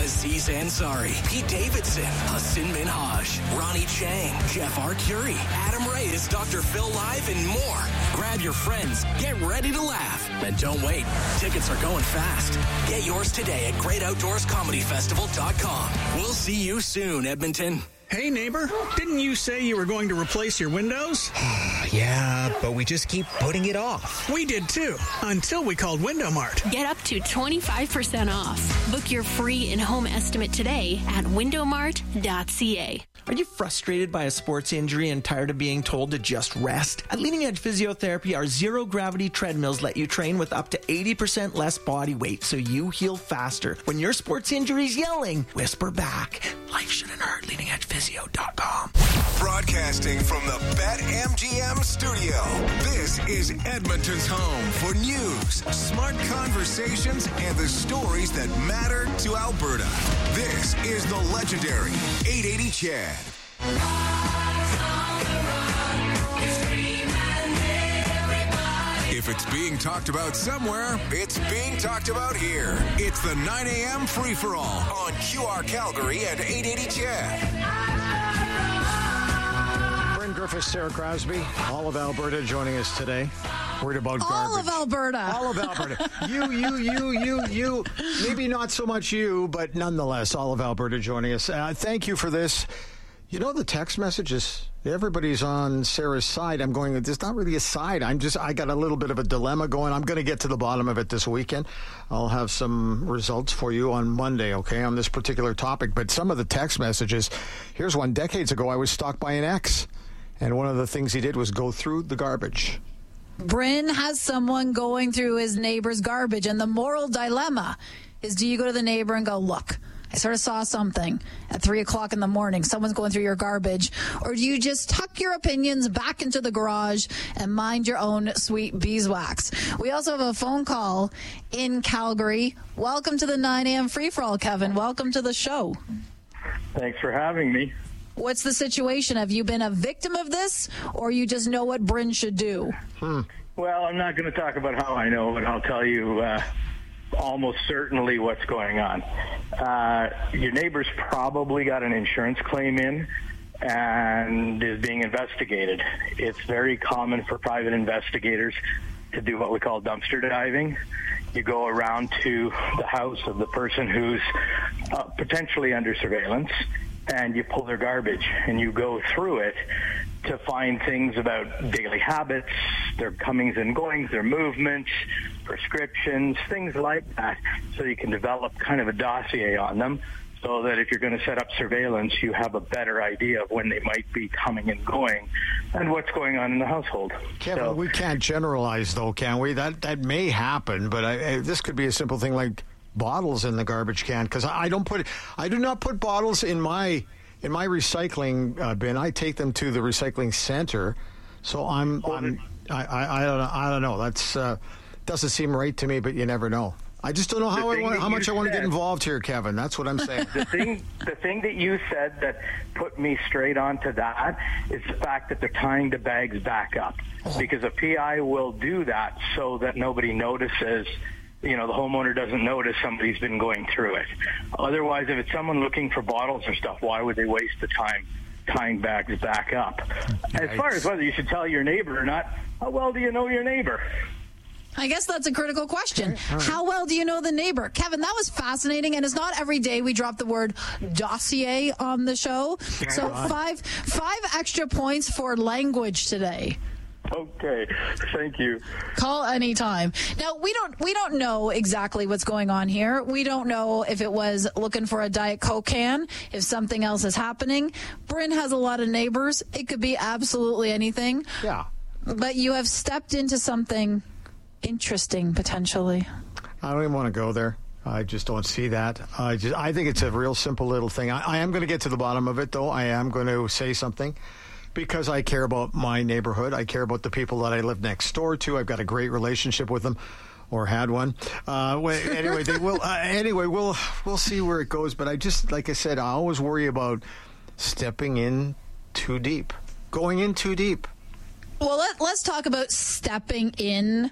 Aziz Ansari, Pete Davidson, Hassan Minhaj, Ronnie Chang, Jeff Arcuri, Adam Reyes, Dr. Phil Live, and more. Grab your friends, get ready to laugh, and don't wait. Tickets are going fast. Get yours today at GreatOutdoorsComedyFestival.com. We'll see you soon, Edmonton. Hey, neighbor, didn't you say you were going to replace your windows? Yeah, but we just keep putting it off. We did too, until we called Window Mart. Get up to 25% off. Book your free in-home estimate today at windowmart.ca. Are you frustrated by a sports injury and tired of being told to just rest? At Leading Edge Physiotherapy, our zero-gravity treadmills let you train with up to 80% less body weight so you heal faster. When your sports injury's yelling, whisper back, life shouldn't hurt. LeadingEdgePhysio.com. Broadcasting from the BetMGM studio, this is Edmonton's home for news, smart conversations, and the stories that matter to Alberta. This is the legendary 880 Chad. If it's being talked about somewhere, it's being talked about here. It's the 9 a.m. free-for-all on QR Calgary and 880 Chad. Griffiths, Sarah Crosby, all of Alberta joining us today. Worried about garbage. All of Alberta. All of Alberta. You. Maybe not so much you, but nonetheless, all of Alberta joining us. Thank you for this. You know, the text messages, everybody's on Sarah's side. I'm going, there's not really a side. I got a little bit of a dilemma going. I'm going to get to the bottom of it this weekend. I'll have some results for you on Monday, okay, on this particular topic. But some of the text messages, here's one. Decades ago, I was stalked by an ex. And one of the things he did was go through the garbage. Bryn has someone going through his neighbor's garbage, and the moral dilemma is, do you go to the neighbor and go, look, I sort of saw something at 3 o'clock in the morning. Someone's going through your garbage. Or do you just tuck your opinions back into the garage and mind your own sweet beeswax? We also have a phone call in Calgary. Welcome to the 9 a.m. free-for-all, Kevin. Welcome to the show. Thanks for having me. What's the situation? Have you been a victim of this, or you just know what Bryn should do? Well, I'm not going to talk about how I know, but I'll tell you almost certainly what's going on. Your neighbor's probably got an insurance claim in and is being investigated. It's very common for private investigators to do what we call dumpster diving. You go around to the house of the person who's potentially under surveillance, and you pull their garbage, and you go through it to find things about daily habits, their comings and goings, their movements, prescriptions, things like that, so you can develop kind of a dossier on them, so that if you're going to set up surveillance, you have a better idea of when they might be coming and going and what's going on in the household. Kevin, we can't generalize, though, can we? That may happen, but this could be a simple thing like bottles in the garbage can, because I do not put bottles in my recycling bin. I take them to the recycling center. So I don't know. That's doesn't seem right to me, but you never know. I just don't know how much I want to get involved here, Kevin. That's what I'm saying. The thing that you said that put me straight onto that is the fact that they're tying the bags back up, because a PI will do that so that nobody notices. You know, the homeowner doesn't notice somebody's been going through it. Otherwise, if it's someone looking for bottles or stuff, why would they waste the time tying bags back up? As far as whether you should tell your neighbor or not, how well do you know your neighbor? I guess that's a critical question. How well do you know the neighbor? Kevin, that was fascinating, and it's not every day we drop the word dossier on the show. So five extra points for language today. Okay, thank you. Call anytime. Now, we don't know exactly what's going on here. We don't know if it was looking for a Diet Coke can, if something else is happening. Bryn has a lot of neighbors. It could be absolutely anything. Yeah. But you have stepped into something interesting, potentially. I don't even want to go there. I just don't see that. I think it's a real simple little thing. I am going to get to the bottom of it, though. I am going to say something. Because I care about my neighborhood. I care about the people that I live next door to. I've got a great relationship with them, or had one. Anyway, they will. Anyway, we'll see where it goes. But I just, like I said, I always worry about stepping in too deep, going in too deep. Well, let's talk about stepping in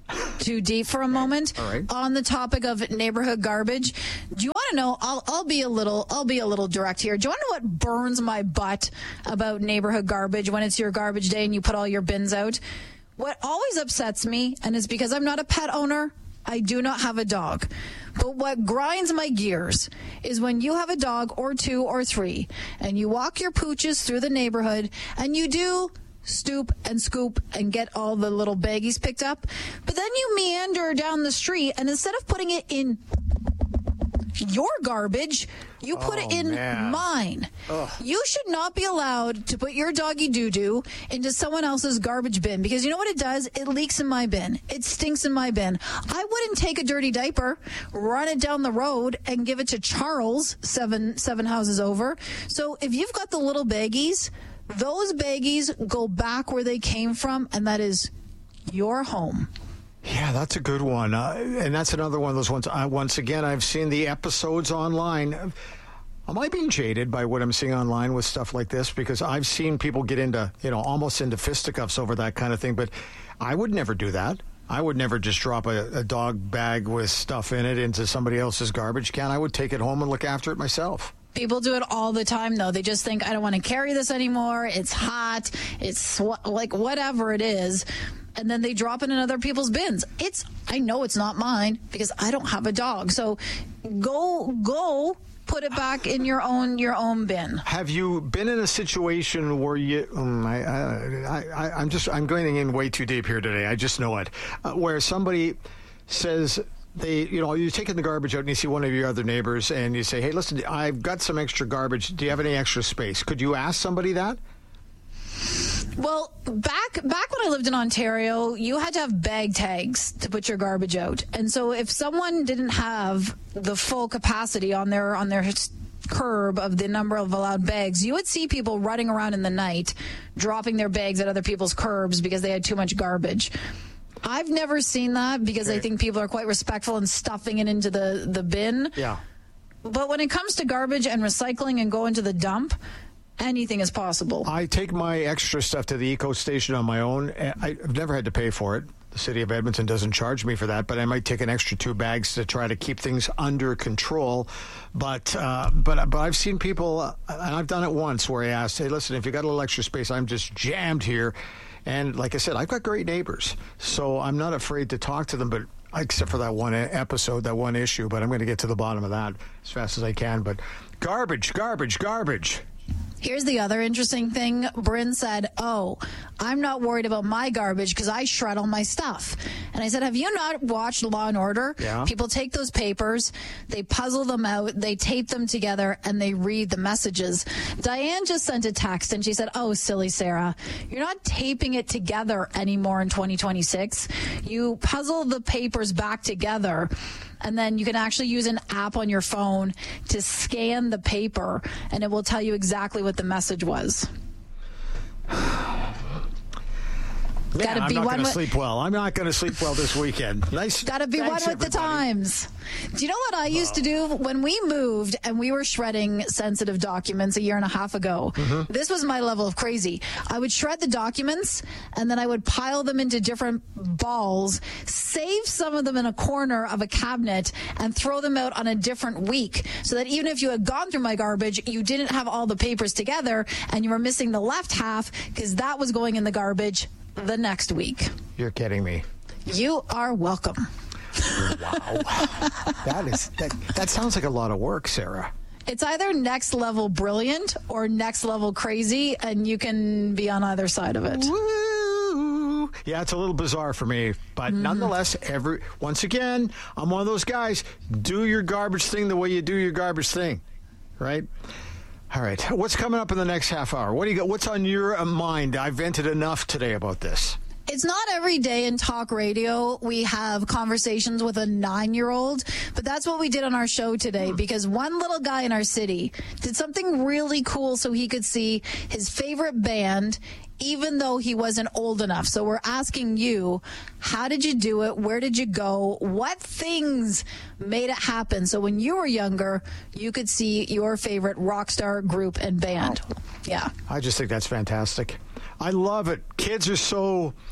too deep for a moment. All right. On the topic of neighborhood garbage, do you want to know? I'll be a little direct here. Do you want to know what burns my butt about neighborhood garbage when it's your garbage day and you put all your bins out? What always upsets me, and it's because I'm not a pet owner. I do not have a dog. But what grinds my gears is when you have a dog or 2 or 3 and you walk your pooches through the neighborhood and you do stoop and scoop and get all the little baggies picked up. But then you meander down the street and instead of putting it in your garbage, you put it in mine. Ugh. You should not be allowed to put your doggy doo-doo into someone else's garbage bin because you know what it does? It leaks in my bin. It stinks in my bin. I wouldn't take a dirty diaper, run it down the road, and give it to Charles seven houses over. So if you've got the little baggies, those baggies go back where they came from, and that is your home. Yeah, that's a good one. And that's another one of those ones. Once again, I've seen the episodes online. Am I being jaded by what I'm seeing online with stuff like this? Because I've seen people get into, almost into fisticuffs over that kind of thing. But I would never do that. I would never just drop a dog bag with stuff in it into somebody else's garbage can. I would take it home and look after it myself. People do it all the time, though. They just think, I don't want to carry this anymore. It's hot. It's like whatever it is. And then they drop it in other people's bins. I know it's not mine because I don't have a dog. So go put it back in your own bin. Have you been in a situation where you? I'm going in way too deep here today. I just know it. Where somebody says you're taking the garbage out and you see one of your other neighbors and you say, "Hey, listen, I've got some extra garbage. Do you have any extra space?" Could you ask somebody that? Well, back when I lived in Ontario, you had to have bag tags to put your garbage out. And so if someone didn't have the full capacity on their curb of the number of allowed bags, you would see people running around in the night, dropping their bags at other people's curbs because they had too much garbage. I've never seen that because I think people are quite respectful in stuffing it into the bin. Yeah. But when it comes to garbage and recycling and going to the dump, anything is possible. I take my extra stuff to the eco station on my own. I've never had to pay for it. The city of Edmonton doesn't charge me for that, but I might take an extra 2 bags to try to keep things under control. But I've seen people, and I've done it once, where I asked, "Hey, listen, if you got a little extra space, I'm just jammed here." And like I said, I've got great neighbors, so I'm not afraid to talk to them, but except for that one episode, that one issue. But I'm going to get to the bottom of that as fast as I can. But garbage. Here's the other interesting thing. Bryn said, I'm not worried about my garbage because I shred all my stuff. And I said, have you not watched Law & Order? Yeah. People take those papers, they puzzle them out, they tape them together, and they read the messages. Diane just sent a text, and she said, silly Sarah, you're not taping it together anymore in 2026. You puzzle the papers back together, and then you can actually use an app on your phone to scan the paper, and it will tell you exactly what the message was. Man, I'm not going to sleep well. I'm not going to sleep well this weekend. Nice. Got to be one with the times. Do you know what I used to do when we moved and we were shredding sensitive documents a year and a half ago? Mm-hmm. This was my level of crazy. I would shred the documents and then I would pile them into different balls, save some of them in a corner of a cabinet, and throw them out on a different week so that even if you had gone through my garbage, you didn't have all the papers together and you were missing the left half because that was going in the garbage the next week. You're kidding me. You are welcome. Wow. That sounds like a lot of work, Sarah. It's either next level brilliant or next level crazy, and you can be on either side of it. Woo. Yeah, it's a little bizarre for me, but nonetheless, once again, I'm one of those guys. Do your garbage thing the way you do your garbage thing, right? All right. What's coming up in the next half hour? What do you got? What's on your mind? I vented enough today about this. It's not every day in talk radio we have conversations with a 9-year-old, but that's what we did on our show today because one little guy in our city did something really cool so he could see his favorite band even though he wasn't old enough. So we're asking you, how did you do it? Where did you go? What things made it happen? So when you were younger, you could see your favorite rock star group and band. Yeah. I just think that's fantastic. I love it. Kids are so,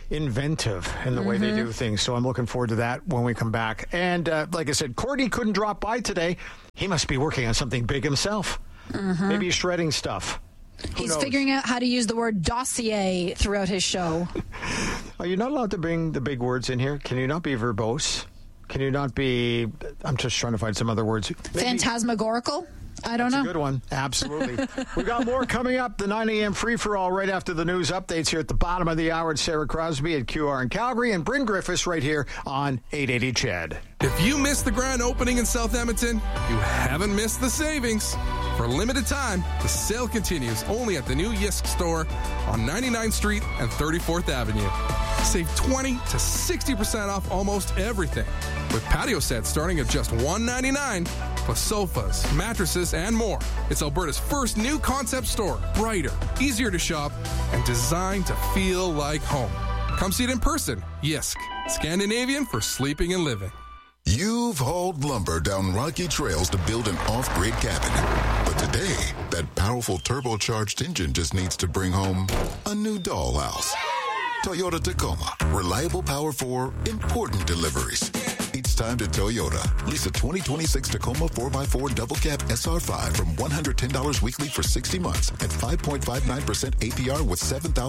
inventive in the way they do things. So I'm looking forward to that when we come back. And like I said, Courtney couldn't drop by today. He must be working on something big himself. Maybe he's shredding stuff. He's figuring out how to use the word dossier throughout his show. Are you not allowed to bring the big words in here? Can you not be verbose? Can you not be... I'm just trying to find some other words. Phantasmagorical? I don't know. That's a good one. Absolutely. We got more coming up. The 9 a.m. free-for-all right after the news updates here at the bottom of the hour. It's Sarah Crosby at QR in Calgary and Bryn Griffiths right here on 880 CHED. If you missed the grand opening in South Edmonton, you haven't missed the savings. For a limited time, the sale continues only at the new Yisk store on 99th Street and 34th Avenue. Save 20 to 60% off almost everything, with patio sets starting at just $199, plus sofas, mattresses, and more. It's Alberta's first new concept store, brighter, easier to shop, and designed to feel like home. Come see it in person. Yisk, Scandinavian for sleeping and living. You've hauled lumber down rocky trails to build an off-grid cabin. But today, that powerful turbocharged engine just needs to bring home a new dollhouse. Toyota Tacoma. Reliable power for important deliveries. It's time to Toyota. Lease a 2026 Tacoma 4x4 double cab SR5 from $110 weekly for 60 months at 5.59% APR with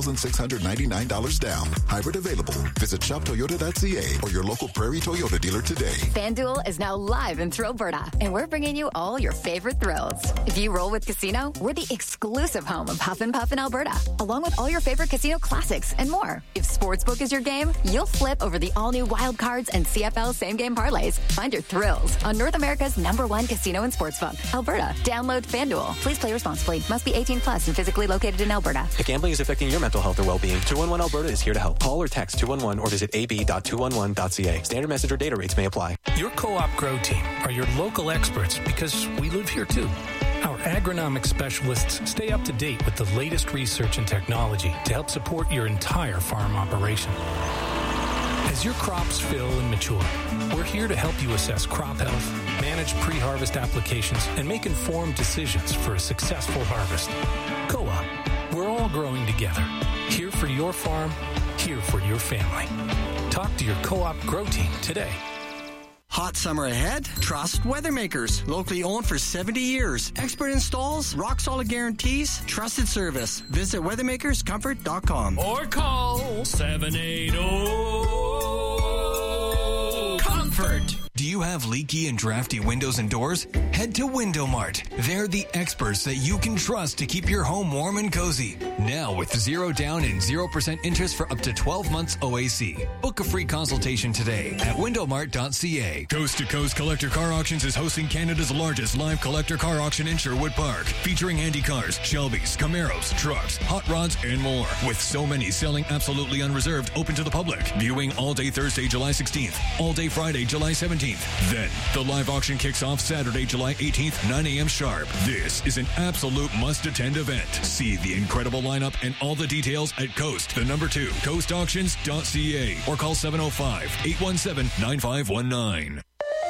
$7,699 down. Hybrid available. Visit shoptoyota.ca or your local Prairie Toyota dealer today. FanDuel is now live in Thrillberta, and we're bringing you all your favorite thrills. If you roll with Casino, we're the exclusive home of Huff and Puff in Alberta, along with all your favorite casino classics and more. If Sportsbook is your game, you'll flip over the all-new Wild Cards and CFL same-game parlays. Find your thrills on North America's #1 casino and sportsbook, Alberta. Download FanDuel. Please play responsibly. Must be 18 plus and physically located in Alberta. If gambling is affecting your mental health or well-being, 211 Alberta is here to help. Call or text 211 or visit ab.211.ca. Standard message or data rates may apply. Your Co-op Grow team are your local experts because we live here too. Our agronomic specialists stay up to date with the latest research and technology to help support your entire farm operation. As your crops fill and mature, we're here to help you assess crop health, manage pre-harvest applications, and make informed decisions for a successful harvest. Co-op, we're all growing together. Here for your farm, here for your family. Talk to your Co-op Grow team today. Hot summer ahead? Trust Weathermakers. Locally owned for 70 years. Expert installs, rock-solid guarantees, trusted service. Visit weathermakerscomfort.com. Or call 780-COMFORT. Do you have leaky and drafty windows and doors? Head to Window Mart. They're the experts that you can trust to keep your home warm and cozy. Now with 0 down and 0% interest for up to 12 months OAC. Book a free consultation today at windowmart.ca. Coast to Coast Collector Car Auctions is hosting Canada's largest live collector car auction in Sherwood Park, featuring Andy cars, Shelbys, Camaros, trucks, hot rods, and more. With so many selling absolutely unreserved, open to the public. Viewing all day Thursday, July 16th, all day Friday, July 17th. Then, the live auction kicks off Saturday, July 18th, 9 a.m. sharp. This is an absolute must-attend event. See the incredible lineup and all the details at Coast, the number 2, coastauctions.ca, or call 705-817-9519.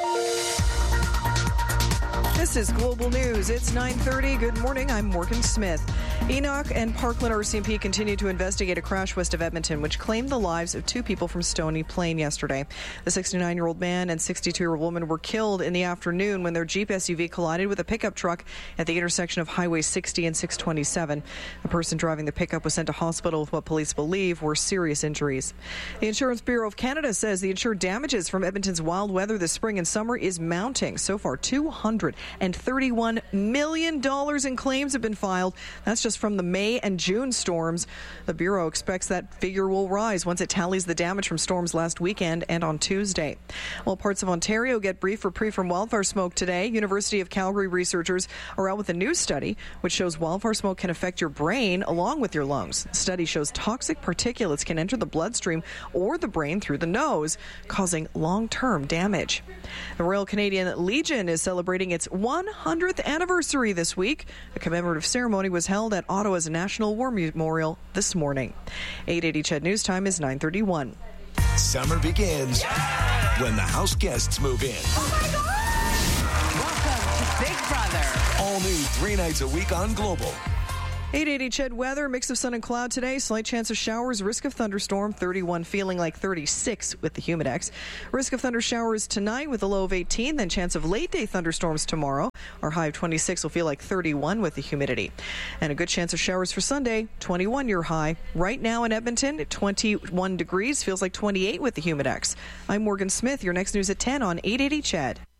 This is Global News. It's 9:30. Good morning. I'm Morgan Smith. Enoch and Parkland RCMP continue to investigate a crash west of Edmonton, which claimed the lives of 2 people from Stony Plain yesterday. The 69-year-old man and 62-year-old woman were killed in the afternoon when their Jeep SUV collided with a pickup truck at the intersection of Highway 60 and 627. The person driving the pickup was sent to hospital with what police believe were serious injuries. The Insurance Bureau of Canada says the insured damages from Edmonton's wild weather this spring and summer is mounting. So far, $231 million in claims have been filed. That's just from the May and June storms. The Bureau expects that figure will rise once it tallies the damage from storms last weekend and on Tuesday. While parts of Ontario get brief reprieve from wildfire smoke today, University of Calgary researchers are out with a new study which shows wildfire smoke can affect your brain along with your lungs. The study shows toxic particulates can enter the bloodstream or the brain through the nose, causing long-term damage. The Royal Canadian Legion is celebrating its 100th anniversary this week. A commemorative ceremony was held at Ottawa's National War Memorial this morning. 880 CHED News Time is 9:31. Summer begins when the house guests move in. Oh my God! Welcome to Big Brother. All new 3 nights a week on Global. 880 CHED weather, mix of sun and cloud today, slight chance of showers, risk of thunderstorm, 31, feeling like 36 with the Humidex. Risk of thunder showers tonight with a low of 18, then chance of late day thunderstorms tomorrow. Our high of 26 will feel like 31 with the humidity. And a good chance of showers for Sunday, 21 your high. Right now in Edmonton, 21 degrees, feels like 28 with the Humidex. I'm Morgan Smith, your next news at 10 on 880 CHED.